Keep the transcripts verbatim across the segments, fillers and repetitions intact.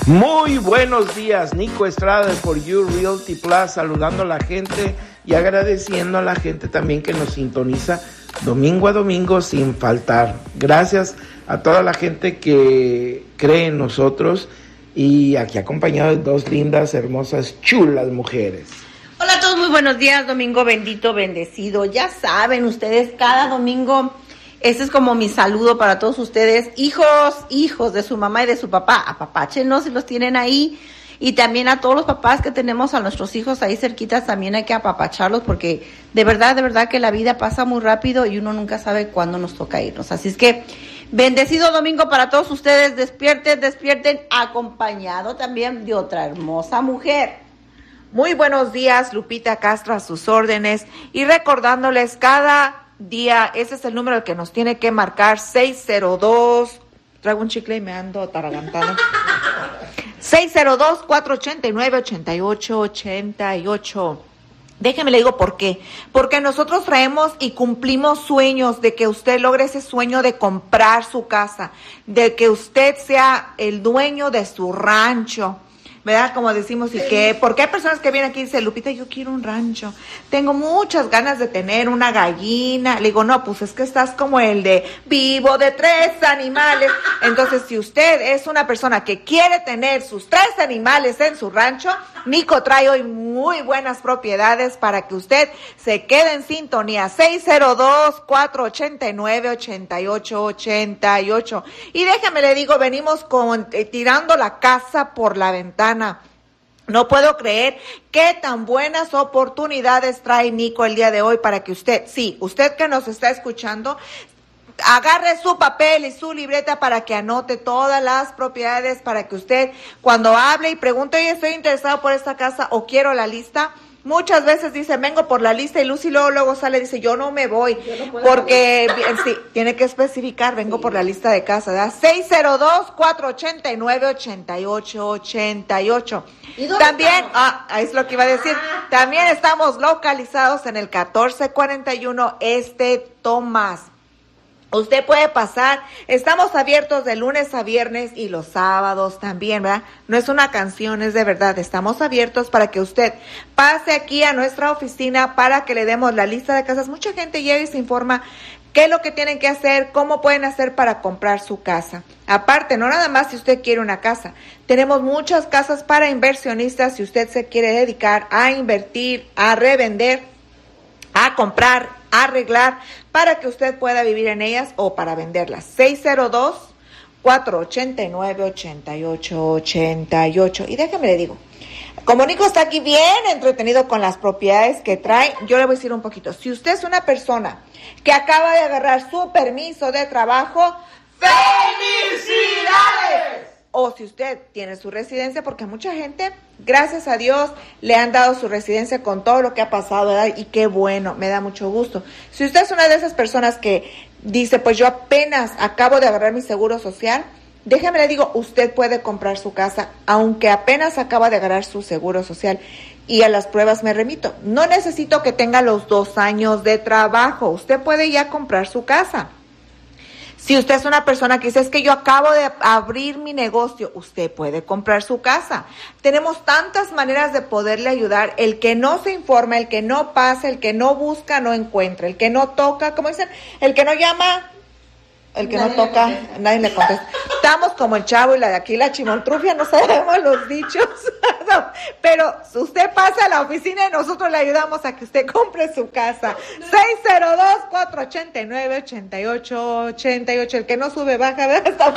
Muy buenos días, Nico Estrada de For You Realty Plus, saludando a la gente y agradeciendo a la gente también que nos sintoniza domingo a domingo sin faltar. Gracias a toda la gente que cree en nosotros y aquí acompañado de dos lindas, hermosas, chulas mujeres. Hola a todos, muy buenos días, domingo bendito, bendecido. Ya saben ustedes, cada domingo, este es como mi saludo para todos ustedes, hijos, hijos de su mamá y de su papá. Apapáchenos si los tienen ahí. Y también a todos los papás que tenemos a nuestros hijos ahí cerquitas, también hay que apapacharlos porque de verdad, de verdad que la vida pasa muy rápido y uno nunca sabe cuándo nos toca irnos. Así es que bendecido domingo para todos ustedes, despierten, despierten, acompañado también de otra hermosa mujer. Muy buenos días, Lupita Castro a sus órdenes y recordándoles cada día, ese es el número al que nos tiene que marcar, seis cero dos, traigo un chicle y me ando ataragantando, seis cero dos, cuatro ocho nueve, ocho ocho ocho ocho. Déjeme le digo por qué. Porque nosotros traemos y cumplimos sueños de que usted logre ese sueño de comprar su casa, de que usted sea el dueño de su rancho, ¿verdad? Como decimos, y que, porque hay personas que vienen aquí y dicen, Lupita, yo quiero un rancho, tengo muchas ganas de tener una gallina. Le digo, no, pues es que estás como el de vivo de tres animales. Entonces, si usted es una persona que quiere tener sus tres animales en su rancho, Nico trae hoy muy buenas propiedades para que usted se quede en sintonía. seis cero dos, cuatro ocho nueve, ocho ocho ocho ocho. Y déjame le digo, venimos con, eh, tirando la casa por la ventana. No puedo creer qué tan buenas oportunidades trae Nico el día de hoy para que usted, sí, usted que nos está escuchando, agarre su papel y su libreta para que anote todas las propiedades para que usted cuando hable y pregunte, oye, estoy interesado por esta casa o quiero la lista. Muchas veces dice, vengo por la lista y Lucy luego, luego sale y dice, yo no me voy, no porque sí, tiene que especificar, vengo sí. por la lista de casa, ¿verdad? seis cero dos, cuatro ocho nueve, ocho ocho ocho ocho. También, ah, es lo que iba a decir, también estamos localizados en el catorce cuarenta y uno Este Tomás. Usted puede pasar, estamos abiertos de lunes a viernes y los sábados también, ¿verdad? No es una canción, es de verdad, estamos abiertos para que usted pase aquí a nuestra oficina para que le demos la lista de casas. Mucha gente llega y se informa qué es lo que tienen que hacer, cómo pueden hacer para comprar su casa. Aparte, no nada más si usted quiere una casa, tenemos muchas casas para inversionistas si usted se quiere dedicar a invertir, a revender, a comprar, a arreglar, para que usted pueda vivir en ellas o para venderlas. seis cero dos, cuatro ocho nueve, ocho ocho ocho ocho. Y déjame le digo, como Nico está aquí bien entretenido con las propiedades que trae, yo le voy a decir un poquito. Si usted es una persona que acaba de agarrar su permiso de trabajo, ¡felicidades! O si usted tiene su residencia, porque mucha gente, gracias a Dios, le han dado su residencia con todo lo que ha pasado, ¿verdad? Y qué bueno, me da mucho gusto. Si usted es una de esas personas que dice, pues yo apenas acabo de agarrar mi seguro social, déjeme le digo, usted puede comprar su casa, aunque apenas acaba de agarrar su seguro social. Y a las pruebas me remito. No necesito que tenga los dos años de trabajo. Usted puede ya comprar su casa. Si usted es una persona que dice, es que yo acabo de abrir mi negocio, usted puede comprar su casa. Tenemos tantas maneras de poderle ayudar. El que no se informa, el que no pasa, el que no busca, no encuentra. El que no toca, como dicen, el que no llama, el que nadie no toca, le nadie le contesta. Estamos como el Chavo y la de aquí, la Chimontrufia, no sabemos los dichos. No, pero usted pasa a la oficina y nosotros le ayudamos a que usted compre su casa. seis cero dos, cuatro ocho nueve, ocho ocho ocho ocho. El que no sube, baja, ¿verdad?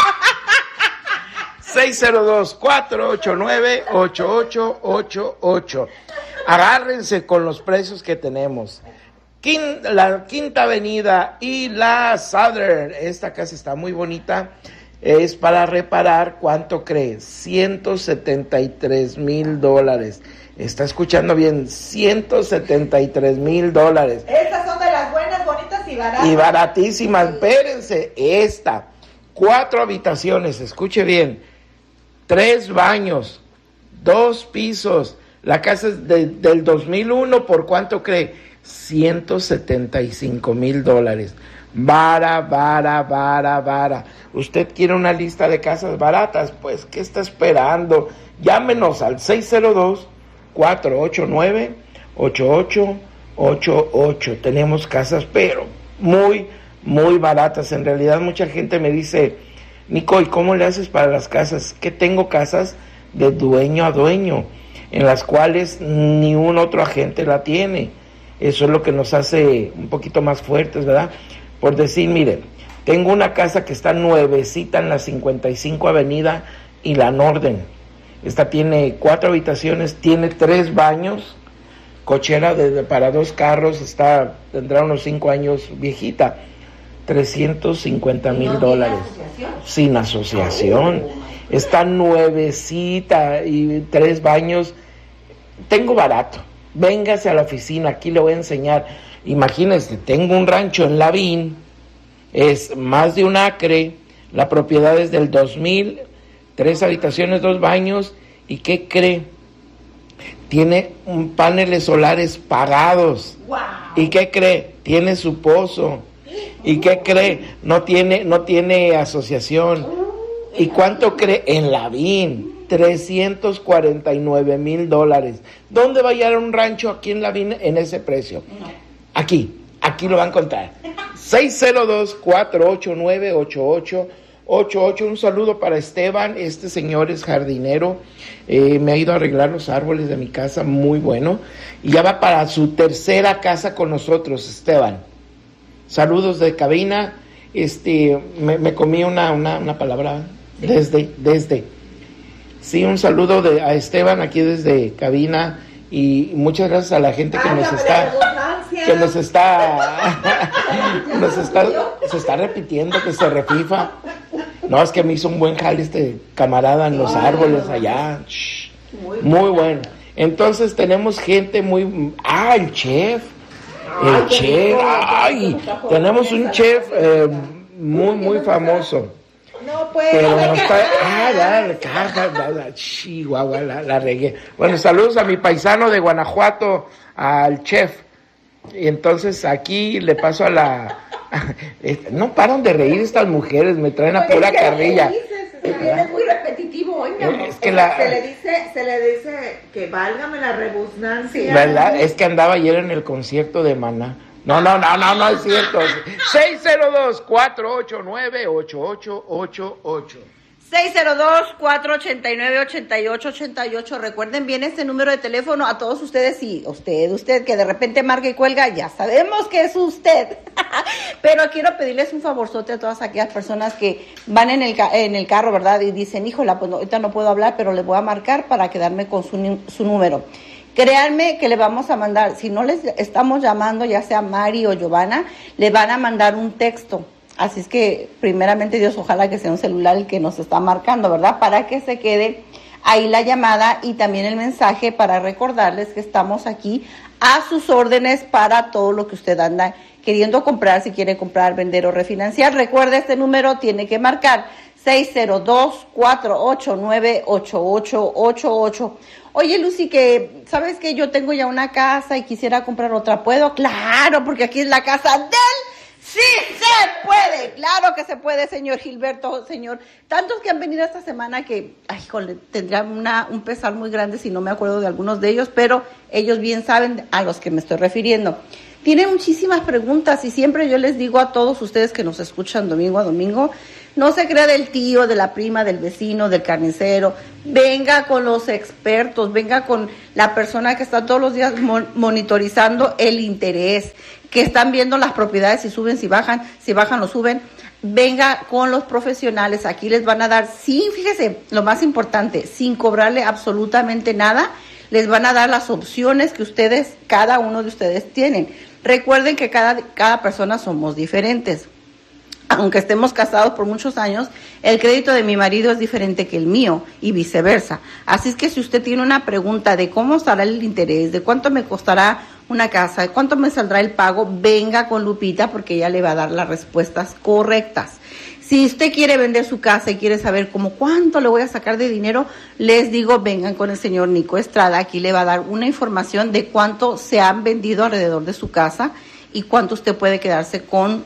seis cero dos, cuatro ocho nueve, ocho ocho ocho ocho. Agárrense con los precios que tenemos. Quinta, la Quinta Avenida y la Southern, esta casa está muy bonita, es para reparar, ¿cuánto crees? ciento setenta y tres mil dólares. Está escuchando bien, ciento setenta y tres mil dólares. Estas son de las buenas, bonitas y baratas. Y baratísimas, espérense, esta, cuatro habitaciones, escuche bien, tres baños, dos pisos, la casa es de, del dos mil uno, ¿por cuánto cree? ciento setenta y cinco mil dólares. Vara, vara, vara, vara. ¿Usted quiere una lista de casas baratas? Pues, ¿qué está esperando? Llámenos al seis cero dos, cuatro ocho nueve, ocho ocho ocho ocho. Tenemos casas, pero muy, muy baratas. En realidad, mucha gente me dice, Nico, ¿y cómo le haces para las casas? Que tengo casas de dueño a dueño, en las cuales ni un otro agente la tiene. Eso es lo que nos hace un poquito más fuertes, ¿verdad? Por decir, mire, tengo una casa que está nuevecita en la cincuenta y cinco Avenida y la Norden. Esta tiene cuatro habitaciones, tiene tres baños, cochera de, de, para dos carros, está, tendrá unos cinco años viejita, trescientos cincuenta mil dólares. Sin asociación. Está nuevecita y tres baños. Tengo barato. Véngase a la oficina, aquí le voy a enseñar. Imagínense, tengo un rancho en Lavín, es más de un acre, la propiedad es del dos mil, tres habitaciones, dos baños, ¿y qué cree? Tiene un paneles solares pagados. Wow. ¿Y qué cree? Tiene su pozo. ¿Y qué cree? No tiene, no tiene asociación. ¿Y cuánto cree? En Lavín. trescientos cuarenta y nueve mil dólares. ¿Dónde va a hallar un rancho aquí en Lavín en ese precio? Aquí, aquí lo va a encontrar. seis cero dos, cuatro ocho nueve, ocho ocho ocho ocho. Un saludo para Esteban. Este señor es jardinero. Eh, me ha ido a arreglar los árboles de mi casa, muy bueno. Y ya va para su tercera casa con nosotros, Esteban. Saludos de cabina. Este, me, me comí una, una, una palabra. Desde, desde. Sí, un saludo de, a Esteban aquí desde cabina. Y muchas gracias a la gente que nos está, que nos está, nos está, se está repitiendo, que se refifa. No, es que me hizo un buen jale este camarada en los árboles allá. Shh, muy bueno. Entonces tenemos gente muy, ah, el chef, el chef, ay, tenemos un chef eh, muy, muy famoso. No, pues. Pero no está. Ah, la caja, la, la, chihuahua, la, la regué. Bueno, saludos a mi paisano de Guanajuato, al chef. Y entonces aquí le paso a la. No paran de reír estas mujeres, me traen a pura carrilla. Es muy repetitivo hoy, mi amor. Es que la. Se le dice, se le dice que válgame la rebusnancia. ¿Verdad? Es que andaba ayer en el concierto de Maná. No, no, no, no, no es cierto. seis cero dos, cuatro ocho nueve, ocho ocho ocho ocho. seis cero dos, cuatro ocho nueve, ocho ocho ocho ocho. Recuerden bien este número de teléfono a todos ustedes. Y usted, usted que de repente marca y cuelga, ya sabemos que es usted. Pero quiero pedirles un favorzote a todas aquellas personas que van en el, en el carro, ¿verdad? Y dicen, híjola, pues no, ahorita no puedo hablar, pero les voy a marcar para quedarme con su, su número. Créanme que le vamos a mandar, si no les estamos llamando, ya sea Mari o Giovanna, le van a mandar un texto. Así es que, primeramente Dios, ojalá que sea un celular el que nos está marcando, ¿verdad? Para que se quede ahí la llamada y también el mensaje para recordarles que estamos aquí a sus órdenes para todo lo que usted anda queriendo comprar, si quiere comprar, vender o refinanciar. Recuerde, este número tiene que marcar seis cero dos, cuatro ocho nueve, ocho ocho ocho ocho. Oye, Lucy, que sabes que yo tengo ya una casa y quisiera comprar otra. ¿Puedo? Claro, porque aquí es la casa del... ¡Sí se puede! Claro que se puede, señor Gilberto, señor. Tantos que han venido esta semana que, ay, jole, tendría una, un pesar muy grande si no me acuerdo de algunos de ellos, pero ellos bien saben a los que me estoy refiriendo. Tiene muchísimas preguntas y siempre yo les digo a todos ustedes que nos escuchan domingo a domingo, no se crea del tío, de la prima, del vecino, del carnicero. Venga con los expertos, venga con la persona que está todos los días mon- monitorizando el interés, que están viendo las propiedades, si suben, si bajan, si bajan o suben. Venga con los profesionales, aquí les van a dar, sí, fíjese, lo más importante, sin cobrarle absolutamente nada, les van a dar las opciones que ustedes, cada uno de ustedes tienen. Recuerden que cada, cada persona somos diferentes. Aunque estemos casados por muchos años, el crédito de mi marido es diferente que el mío y viceversa. Así es que si usted tiene una pregunta de cómo estará el interés, de cuánto me costará una casa, de cuánto me saldrá el pago, venga con Lupita porque ella le va a dar las respuestas correctas. Si usted quiere vender su casa y quiere saber cómo cuánto le voy a sacar de dinero, les digo, vengan con el señor Nico Estrada. Aquí le va a dar una información de cuánto se han vendido alrededor de su casa y cuánto usted puede quedarse con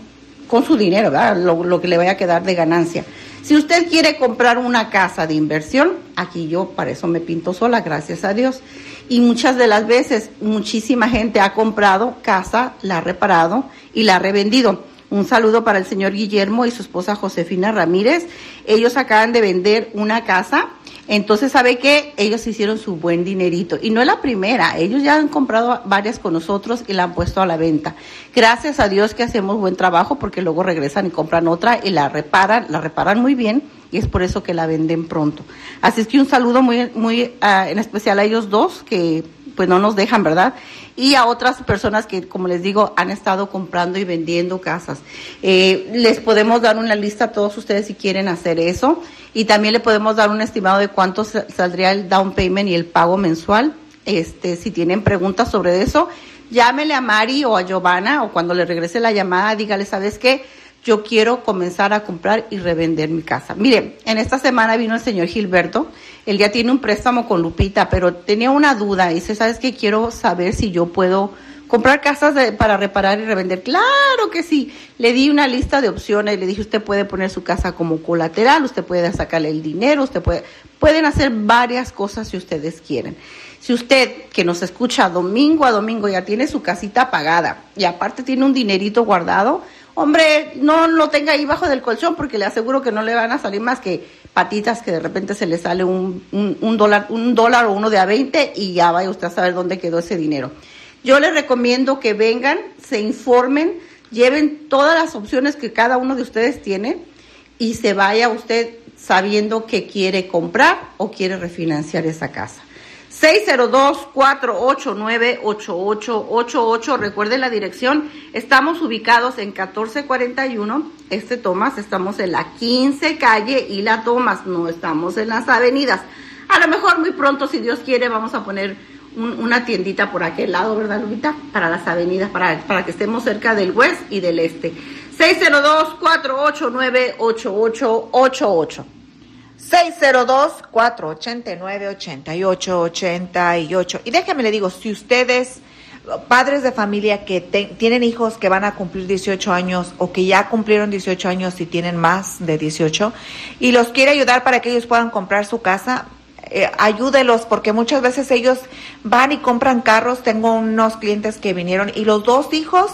con su dinero, ¿verdad? Lo, lo que le vaya a quedar de ganancia. Si usted quiere comprar una casa de inversión, aquí yo para eso me pinto sola, gracias a Dios. Y muchas de las veces, muchísima gente ha comprado casa, la ha reparado y la ha revendido. Un saludo para el señor Guillermo y su esposa Josefina Ramírez. Ellos acaban de vender una casa. Entonces, ¿sabe qué? Ellos hicieron su buen dinerito. Y no es la primera. Ellos ya han comprado varias con nosotros y la han puesto a la venta. Gracias a Dios que hacemos buen trabajo porque luego regresan y compran otra y la reparan, la reparan muy bien y es por eso que la venden pronto. Así es que un saludo muy, muy uh, en especial a ellos dos que pues no nos dejan, ¿verdad? Y a otras personas que, como les digo, han estado comprando y vendiendo casas. Eh, les podemos dar una lista a todos ustedes si quieren hacer eso. Y también le podemos dar un estimado de cuánto saldría el down payment y el pago mensual. Este, si tienen preguntas sobre eso, llámele a Mari o a Giovanna o cuando le regrese la llamada, dígale, ¿sabes qué? Yo quiero comenzar a comprar y revender mi casa. Mire, en esta semana vino el señor Gilberto. Él ya tiene un préstamo con Lupita, pero tenía una duda. Dice, ¿sabes qué? Quiero saber si yo puedo comprar casas de, para reparar y revender. Claro que sí. Le di una lista de opciones. Le dije, usted puede poner su casa como colateral, usted puede sacarle el dinero, usted puede, pueden hacer varias cosas si ustedes quieren. Si usted, que nos escucha domingo a domingo, ya tiene su casita pagada y aparte tiene un dinerito guardado, hombre, no lo tenga ahí bajo del colchón porque le aseguro que no le van a salir más que patitas que de repente se le sale un, un, un dólar, un dólar o uno de a veinte y ya vaya usted a saber dónde quedó ese dinero. Yo les recomiendo que vengan, se informen, lleven todas las opciones que cada uno de ustedes tiene y se vaya usted sabiendo que quiere comprar o quiere refinanciar esa casa. seis cero dos, cuatro ocho nueve, ocho ocho ocho ocho, recuerden la dirección, estamos ubicados en catorce cuarenta y uno, este Thomas, estamos en la quince calle y la Thomas, no estamos en las avenidas. A lo mejor muy pronto, si Dios quiere, vamos a poner un, una tiendita por aquel lado, ¿verdad, Lupita? Para las avenidas, para, para que estemos cerca del West y del Este. seis cero dos, cuatro ocho nueve, ocho ocho ocho ocho. seis cero dos, cuatro ocho nueve, ocho ocho ocho ocho. Y déjame le digo, si ustedes, padres de familia que te, tienen hijos que van a cumplir dieciocho años o que ya cumplieron dieciocho años y tienen más de dieciocho y los quiere ayudar para que ellos puedan comprar su casa, eh, ayúdelos porque muchas veces ellos van y compran carros. Tengo unos clientes que vinieron y los dos hijos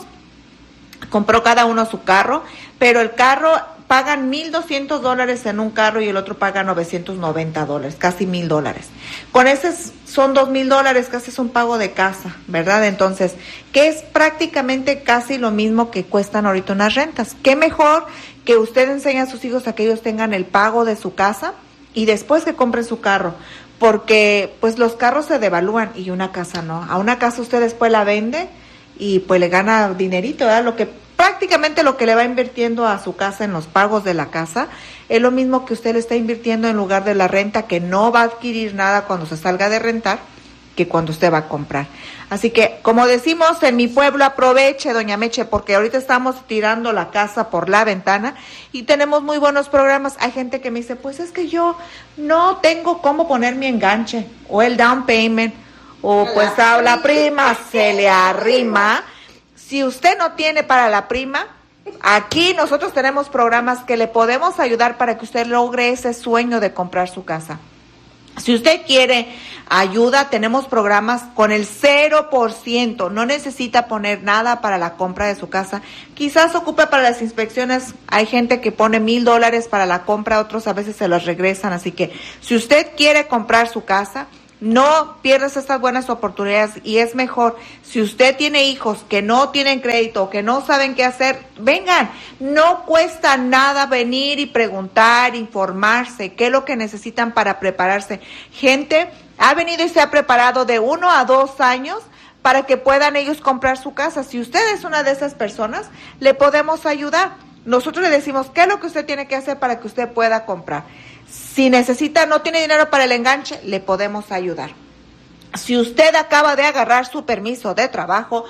compró cada uno su carro, pero el carro pagan mil doscientos dólares en un carro y el otro paga novecientos noventa dólares, casi mil dólares. Con ese son dos mil dólares, casi es un pago de casa, ¿verdad? Entonces, que es prácticamente casi lo mismo que cuestan ahorita unas rentas. ¿Qué mejor que usted enseñe a sus hijos a que ellos tengan el pago de su casa y después que compren su carro? Porque pues los carros se devalúan y una casa no. A una casa usted después la vende y pues le gana dinerito, ¿verdad? Lo que prácticamente lo que le va invirtiendo a su casa en los pagos de la casa es lo mismo que usted le está invirtiendo en lugar de la renta, que no va a adquirir nada cuando se salga de rentar que cuando usted va a comprar. Así que, como decimos en mi pueblo, aproveche, doña Meche, porque ahorita estamos tirando la casa por la ventana y tenemos muy buenos programas. Hay gente que me dice, pues es que yo no tengo cómo poner mi enganche o el down payment o pues a la prima se le arrima. Si usted no tiene para la prima, aquí nosotros tenemos programas que le podemos ayudar para que usted logre ese sueño de comprar su casa. Si usted quiere ayuda, tenemos programas con el cero por ciento. No necesita poner nada para la compra de su casa. Quizás ocupe para las inspecciones. Hay gente que pone mil dólares para la compra, otros a veces se los regresan. Así que si usted quiere comprar su casa, no pierdas estas buenas oportunidades y es mejor, si usted tiene hijos que no tienen crédito, que no saben qué hacer, vengan, no cuesta nada venir y preguntar, informarse, qué es lo que necesitan para prepararse. Gente ha venido y se ha preparado de uno a dos años para que puedan ellos comprar su casa. Si usted es una de esas personas, le podemos ayudar. Nosotros le decimos qué es lo que usted tiene que hacer para que usted pueda comprar. Si necesita, no tiene dinero para el enganche, le podemos ayudar. Si usted acaba de agarrar su permiso de trabajo,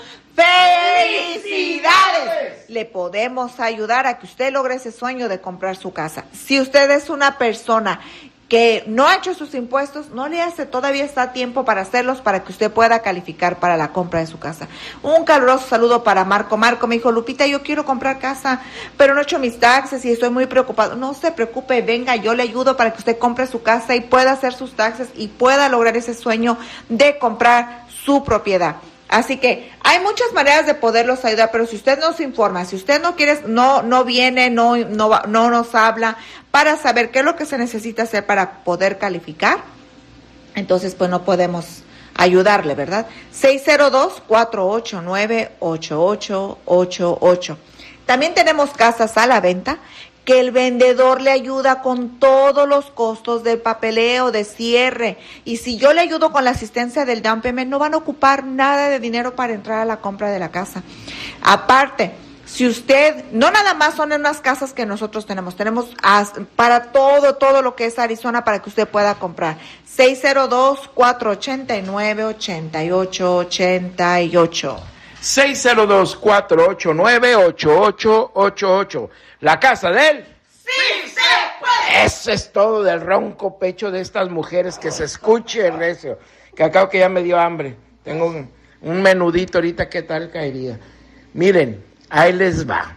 ¡felicidades! Le podemos ayudar a que usted logre ese sueño de comprar su casa. Si usted es una persona que no ha hecho sus impuestos, no le hace, todavía está a tiempo para hacerlos para que usted pueda calificar para la compra de su casa. Un caluroso saludo para Marco. Marco me dijo, Lupita, yo quiero comprar casa, pero no he hecho mis taxes y estoy muy preocupado. No se preocupe, venga, yo le ayudo para que usted compre su casa y pueda hacer sus taxes y pueda lograr ese sueño de comprar su propiedad. Así que hay muchas maneras de poderlos ayudar, pero si usted no se informa, si usted no quiere, no no viene, no no no nos habla para saber qué es lo que se necesita hacer para poder calificar, entonces pues no podemos ayudarle, ¿verdad? seis cero dos, cuatro ocho nueve, ocho ocho ocho ocho. También tenemos casas a la venta que el vendedor le ayuda con todos los costos del papeleo, de cierre. Y si yo le ayudo con la asistencia del down payment, no van a ocupar nada de dinero para entrar a la compra de la casa. Aparte, si usted, no nada más son en las casas que nosotros tenemos, tenemos as, para todo, todo lo que es Arizona para que usted pueda comprar. seis cero dos, cuatro ocho nueve, ocho ocho ocho ocho. seis cero dos, cuatro ocho nueve, ocho ocho ocho ocho. ¿La casa de él? ¡Sí se puede! Eso es todo del ronco pecho de estas mujeres, que se escuche el recio. Que acabo que ya me dio hambre. Tengo un, un menudito ahorita, ¿qué tal caería? Miren, ahí les va.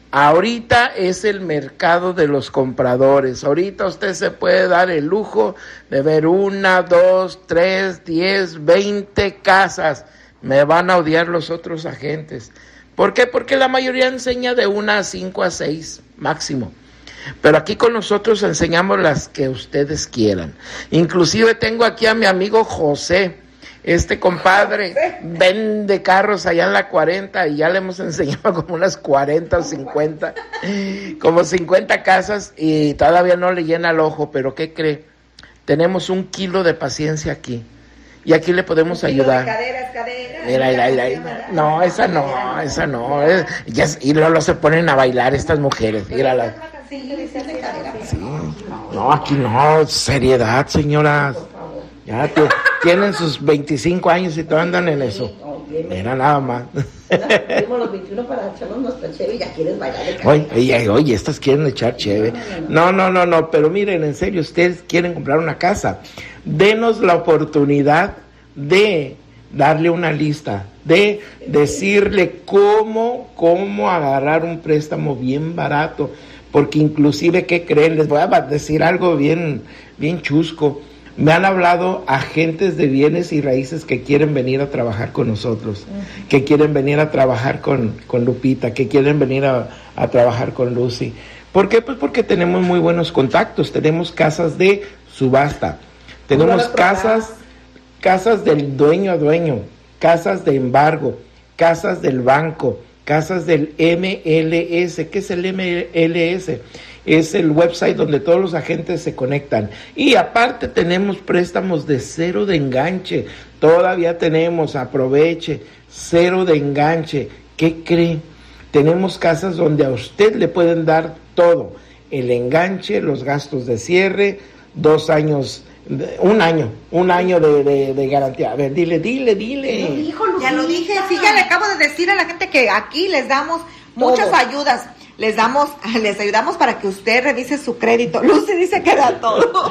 Ahorita es el mercado de los compradores. Ahorita usted se puede dar el lujo de ver una, dos, tres, diez, veinte casas. Me van a odiar los otros agentes. ¿Por qué? Porque la mayoría enseña de una a cinco a seis máximo. Pero aquí con nosotros enseñamos las que ustedes quieran. Inclusive tengo aquí a mi amigo José. Este compadre vende carros allá en la cuarenta y ya le hemos enseñado como unas cuarenta o cincuenta, como cincuenta casas y todavía no le llena el ojo. Pero ¿qué cree? Tenemos un kilo de paciencia aquí. Y aquí le podemos ayudar. Caderas, caderas. Mira, mira, mira, mira. No, esa no, esa no. Es, ya, y luego se ponen a bailar estas mujeres. Mírala. Sí. No, aquí no, seriedad, señoras. Ya te, tienen sus veinticinco años y todavía andan en eso. Mira nada más. Tuvimos los veintiuno para echarnos nuestra cheve y ya quieres bailar de cara. Oye, oye, oye, estas quieren echar cheve. No, no, no, no, pero miren, en serio, ustedes quieren comprar una casa. Denos la oportunidad de darle una lista, de decirle cómo, cómo agarrar un préstamo bien barato, porque inclusive, ¿qué creen? Les voy a decir algo bien, bien chusco. Me han hablado agentes de bienes y raíces que quieren venir a trabajar con nosotros, uh-huh. que quieren venir a trabajar con, con Lupita, que quieren venir a, a trabajar con Lucy. ¿Por qué? Pues porque tenemos muy buenos contactos, tenemos casas de subasta, tenemos casas, casas del dueño a dueño, casas de embargo, casas del banco, casas del M L S. ¿Qué es el M L S? Es el website donde todos los agentes se conectan. Y aparte tenemos préstamos de cero de enganche. Todavía tenemos, aproveche, cero de enganche. ¿Qué cree? Tenemos casas donde a usted le pueden dar todo. El enganche, los gastos de cierre, dos años, un año, un año de, de, de garantía. A ver, dile, dile, dile. Ya lo dije, sí, ya le acabo de decir a la gente que aquí les damos muchas ayudas. Les damos, les ayudamos para que usted revise su crédito. Lucy dice que da todo.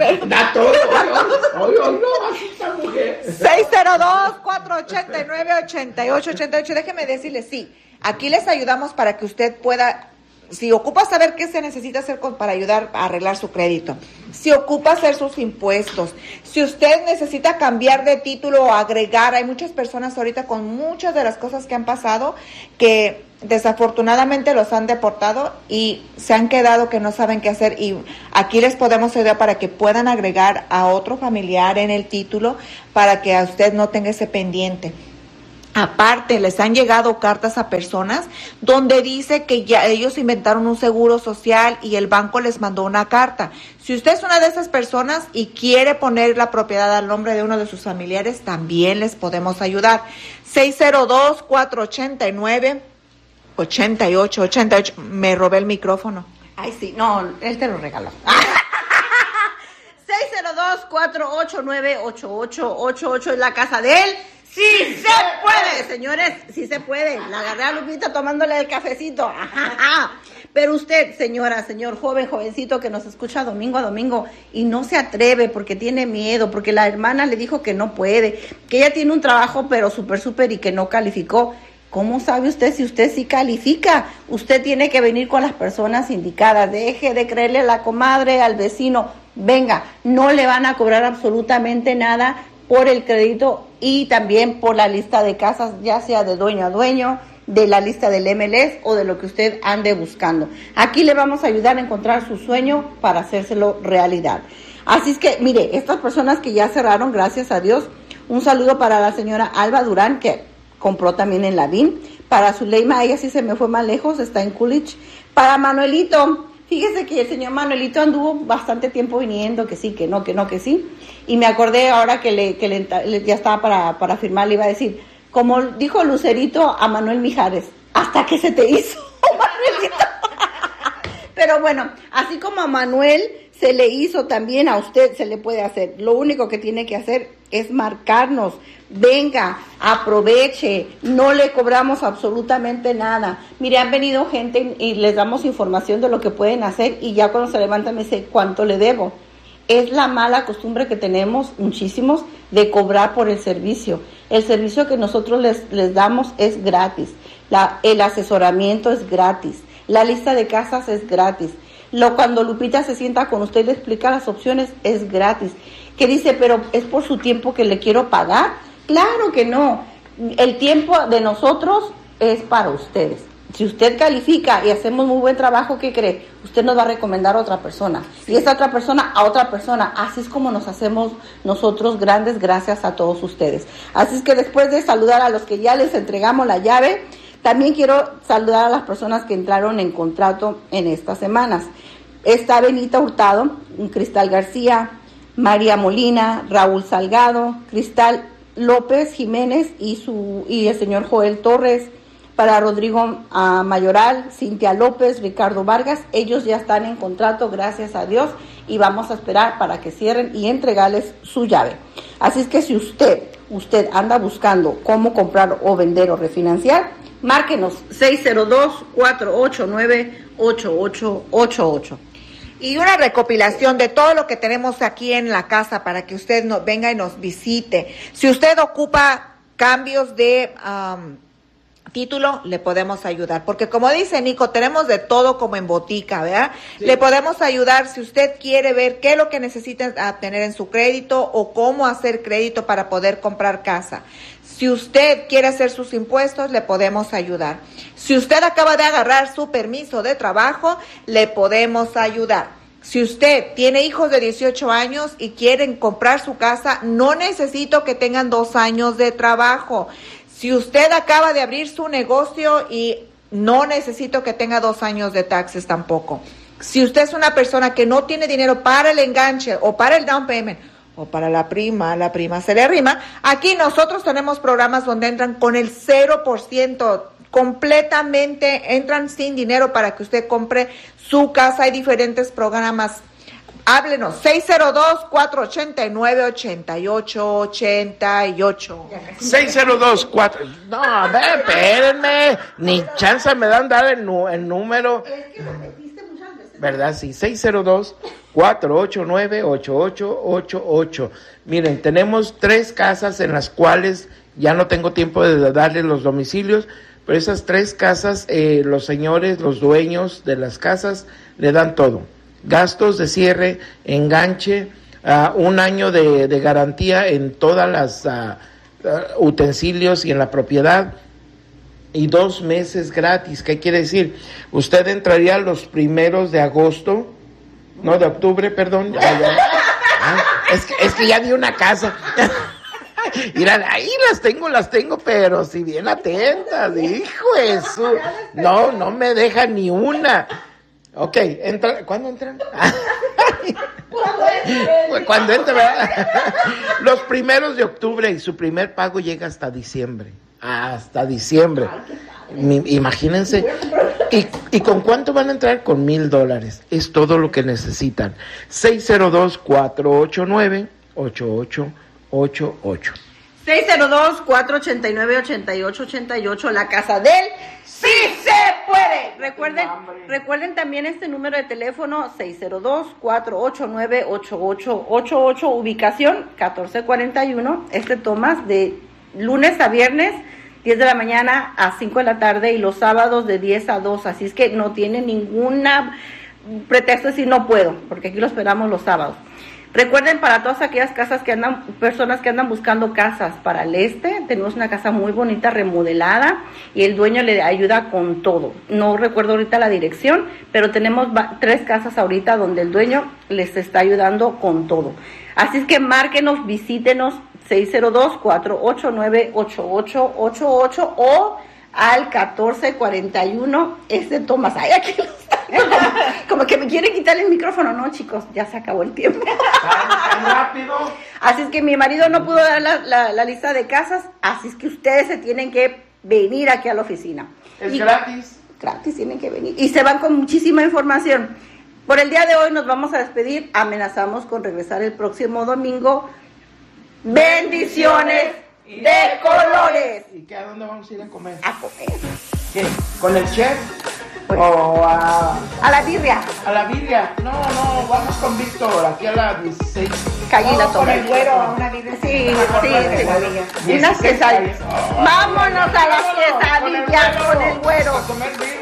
Da todo. Oye, no, así está mujer. seis cero dos, cuatro ocho nueve, ocho ocho ocho ocho. Déjeme decirle, sí, aquí les ayudamos para que usted pueda, si ocupa saber qué se necesita hacer con, para ayudar a arreglar su crédito, si ocupa hacer sus impuestos, si usted necesita cambiar de título o agregar, hay muchas personas ahorita con muchas de las cosas que han pasado que desafortunadamente los han deportado y se han quedado que no saben qué hacer, y aquí les podemos ayudar para que puedan agregar a otro familiar en el título para que a usted no tenga ese pendiente. Aparte, les han llegado cartas a personas donde dice que ya ellos inventaron un seguro social y el banco les mandó una carta. Si usted es una de esas personas y quiere poner la propiedad al nombre de uno de sus familiares, también les podemos ayudar. seis cero dos, cuatro ocho nueve, ocho ocho ocho ocho. Me robé el micrófono. Ay, sí, no, él te lo regaló. seis cero dos, cuatro ocho nueve, ocho ocho ocho ocho es la casa de él. ¡Sí se puede, señores! ¡Sí se puede! La agarré a Lupita tomándole el cafecito. Pero usted, señora, señor, joven, jovencito que nos escucha domingo a domingo y no se atreve porque tiene miedo, porque la hermana le dijo que no puede, que ella tiene un trabajo pero súper, súper y que no calificó. ¿Cómo sabe usted si usted sí califica? Usted tiene que venir con las personas indicadas. Deje de creerle a la comadre, al vecino. Venga, no le van a cobrar absolutamente nada por el crédito y también por la lista de casas, ya sea de dueño a dueño, de la lista del M L S o de lo que usted ande buscando. Aquí le vamos a ayudar a encontrar su sueño para hacérselo realidad. Así es que, mire, estas personas que ya cerraron, gracias a Dios, un saludo para la señora Alba Durán, que compró también en la V I N. Para Zuleima, ella sí se me fue más lejos, está en Coolidge. Para Manuelito, fíjese que el señor Manuelito anduvo bastante tiempo viniendo, que sí, que no, que no, que sí. Y me acordé ahora que, le, que le, le, ya estaba para, para firmar, le iba a decir, como dijo Lucerito a Manuel Mijares, hasta que se te hizo, Manuelito. Pero bueno, así como a Manuel se le hizo, también a usted se le puede hacer. Lo único que tiene que hacer es marcarnos. Venga, aproveche, no le cobramos absolutamente nada. Mire, han venido gente y les damos información de lo que pueden hacer y ya cuando se levantan me dice, ¿cuánto le debo? Es la mala costumbre que tenemos muchísimos de cobrar por el servicio. El servicio que nosotros les, les damos es gratis. La, el asesoramiento es gratis. La lista de casas es gratis. Lo, cuando Lupita se sienta con usted y le explica las opciones, es gratis. Que dice, pero es por su tiempo que le quiero pagar. Claro que no. El tiempo de nosotros es para ustedes. Si usted califica y hacemos muy buen trabajo, ¿qué cree? Usted nos va a recomendar a otra persona. Sí. Y esa otra persona a otra persona. Así es como nos hacemos nosotros grandes gracias a todos ustedes. Así es que después de saludar a los que ya les entregamos la llave, también quiero saludar a las personas que entraron en contrato en estas semanas. Está Benita Hurtado, Cristal García, María Molina, Raúl Salgado, Cristal López Jiménez y su y el señor Joel Torres. Para Rodrigo uh, Mayoral, Cintia López, Ricardo Vargas, ellos ya están en contrato, gracias a Dios, y vamos a esperar para que cierren y entregarles su llave. Así es que si usted, usted anda buscando cómo comprar o vender o refinanciar, márquenos seis cero dos, cuatro ocho nueve, ocho ocho ocho ocho. Y una recopilación de todo lo que tenemos aquí en la casa para que usted nos venga y nos visite. Si usted ocupa cambios de um, título, le podemos ayudar. Porque como dice Nico, tenemos de todo como en botica, ¿verdad? Sí. Le podemos ayudar si usted quiere ver qué es lo que necesita tener en su crédito o cómo hacer crédito para poder comprar casa. Si usted quiere hacer sus impuestos, le podemos ayudar. Si usted acaba de agarrar su permiso de trabajo, le podemos ayudar. Si usted tiene hijos de dieciocho años y quieren comprar su casa, no necesito que tengan dos años de trabajo. Si usted acaba de abrir su negocio y no necesito que tenga dos años de taxes tampoco. Si usted es una persona que no tiene dinero para el enganche o para el down payment, o para la prima, la prima se le arrima. Aquí nosotros tenemos programas donde entran con el cero por ciento, completamente entran sin dinero para que usted compre su casa. Hay diferentes programas. Háblenos, seis cero dos, cuatro ocho nueve, ocho ocho ocho ocho. seis cero dos, cuatro... No, a ver, espérenme. Ni chance me dan dar el, el número. ¿Verdad? Sí, seis cero dos, cuatro ocho nueve, ocho ocho ocho ocho. Miren, tenemos tres casas en las cuales ya no tengo tiempo de darles los domicilios, pero esas tres casas, eh, los señores, los dueños de las casas, le dan todo. Gastos de cierre, enganche, uh, un año de, de garantía en todas las uh, uh, utensilios y en la propiedad, y dos meses gratis. ¿Qué quiere decir? Usted entraría los primeros de agosto, no, de octubre, perdón. Ya, ya. Ah, es, que, es que ya di una casa. Mira, ahí las tengo, las tengo, pero si bien atentas, hijo de su... No, no me deja ni una. Ok, entra, ¿cuándo entran? Cuando entra, ¿verdad? Los primeros de octubre, y su primer pago llega hasta diciembre. Hasta diciembre. Mi, imagínense. ¿Y, ¿Y con cuánto van a entrar? Con mil dólares. Es todo lo que necesitan. seis cero dos, cuatro ocho nueve, ocho ocho ocho ocho. seis cero dos, cuatro ocho nueve, ocho ocho ocho ocho. La casa del sí se puede. Recuerden, recuerden también este número de teléfono seis cero dos, cuatro ocho nueve, ocho ocho ocho ocho, ubicación catorce cuarenta y uno, este Tomás, de lunes a viernes, diez de la mañana a cinco de la tarde, y los sábados de diez a dos, así es que no tiene ninguna pretexto de decir no puedo, porque aquí lo esperamos los sábados. Recuerden, para todas aquellas casas que andan, personas que andan buscando casas para el este, tenemos una casa muy bonita, remodelada, y el dueño le ayuda con todo. No recuerdo ahorita la dirección, pero tenemos tres casas ahorita donde el dueño les está ayudando con todo. Así es que márquenos, visítenos, seis cero dos, cuatro ocho nueve, ocho ocho ocho ocho o al catorce cuarenta y uno, este Tomás. Ay, aquí lo está. Como que me quieren quitar el micrófono. No, chicos, ya se acabó el tiempo. Tan rápido. Así es que mi marido no pudo dar la, la, la lista de casas, así es que ustedes se tienen que venir aquí a la oficina. Es Y- gratis. Gratis, tienen que venir. Y se van con muchísima información. Por el día de hoy nos vamos a despedir. Amenazamos con regresar el próximo domingo. Bendiciones de colores. ¿Y qué, a dónde vamos a ir a comer? A comer. ¿Qué? ¿Con el chef? Pues- ¿O a, A la birria. a la birria? No, no, vamos con Víctor, aquí a la dieciséis. Calle la Con toma. el güero, a una vida. Sí, sí, sí. dieciséis Unas quesadillas. calles. Vámonos a las Vámonos, con el quesadillas güero. con el güero. A comer birria.